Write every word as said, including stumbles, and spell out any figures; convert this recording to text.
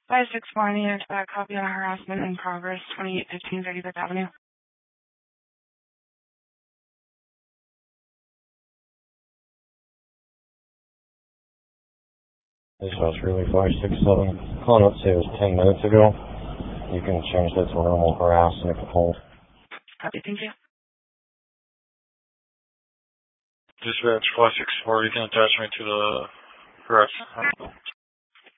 five six four, I need a copy on harassment in progress, twenty-eight fifteen thirty-fifth Avenue. This was really five six seven. Calling up to say it was ten minutes ago. You can change that to normal harass and it can hold. Copy, thank you. Dispatch five six four, you can attach me to the harassment.